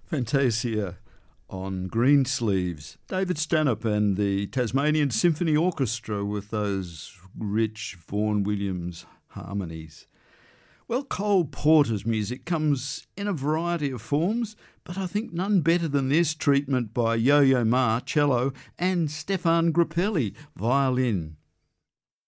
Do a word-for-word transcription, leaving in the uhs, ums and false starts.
Fantasia on Greensleeves. David Stanhope and the Tasmanian Symphony Orchestra with those rich Vaughan Williams harmonies. Well, Cole Porter's music comes in a variety of forms, but I think none better than this treatment by Yo-Yo Ma, cello, and Stefan Grappelli, violin.